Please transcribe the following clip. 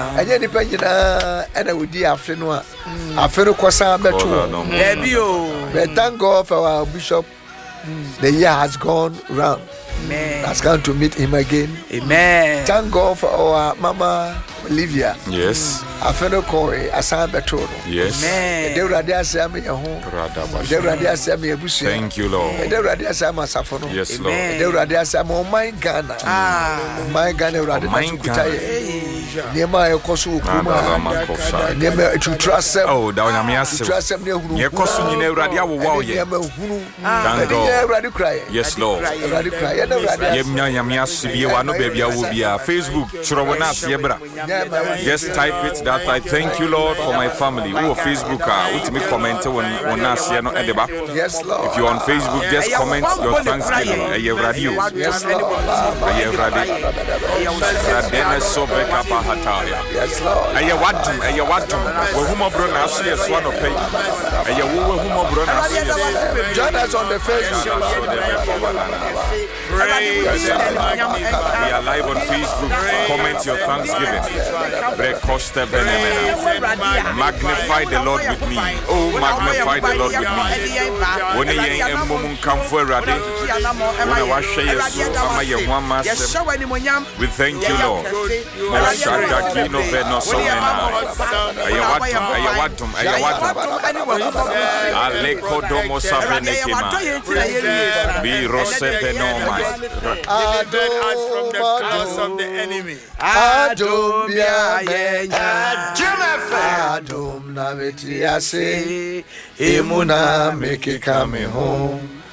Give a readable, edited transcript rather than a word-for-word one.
Anya nipa nyina ana wodi afe no a afe no kosan beto. But thank God for our bishop. The year has gone round. Amen. Has come to meet him again. Amen. Thank God for our Mama Olivia. Yes. Afeno Koi, Asan Betono. Yes. Amen. Thank you, Lord. Yes, Lord. My Ghana. My Ghana. Nema Ekosu Kuma. Nema to trust them. Oh, down Yamias. Trust them. Yakosu Radia will thank God. Yes, Lord. Yamias be one of baby will be a Facebook. Chronas Yebra. Just type it that I thank you, Lord, for my family. Who Facebook with me comment on us here no Edeba. Yes, Lord. If you're on Facebook, just comment your thanksgiving. Aye radio. Yes, Lord. Aye radio. Radena Sobeka Bahataria. Yes, Lord. Aye wadum. Aye wadum. We humo bro na so yes one of pay. Aye wo humo bro na so yes. Join us on the Facebook. Praise. We are live on Facebook. Comment your thanksgiving. Magnify the Lord with me. Oh, magnify the Lord with me. When you come for we thank you, Lord. Adom na metiase emuna make come home.